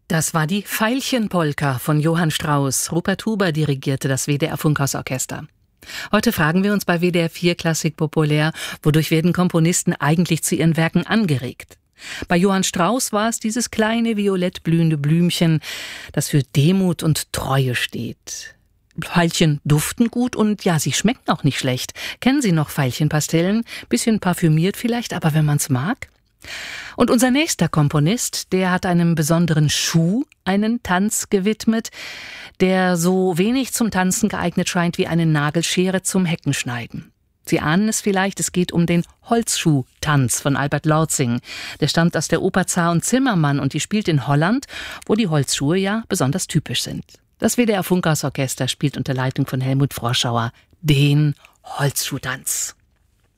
Das war die Veilchenpolka von Johann Strauss. Rupert Huber dirigierte das WDR-Funkhausorchester. Heute fragen wir uns bei WDR 4 Klassik populär, wodurch werden Komponisten eigentlich zu ihren Werken angeregt? Bei Johann Strauss war es dieses kleine violett blühende Blümchen, das für Demut und Treue steht. Veilchen duften gut und ja, sie schmecken auch nicht schlecht. Kennen Sie noch Veilchenpastellen? Bisschen parfümiert vielleicht, aber wenn man's mag? Und unser nächster Komponist, der hat einem besonderen Schuh einen Tanz gewidmet, der so wenig zum Tanzen geeignet scheint wie eine Nagelschere zum Heckenschneiden. Sie ahnen es vielleicht, es geht um den Holzschuhtanz von Albert Lortzing. Der stammt aus der Oper Zar und Zimmermann und die spielt in Holland, wo die Holzschuhe ja besonders typisch sind. Das WDR Funkhausorchester spielt unter Leitung von Helmut Froschauer den Holzschuhtanz.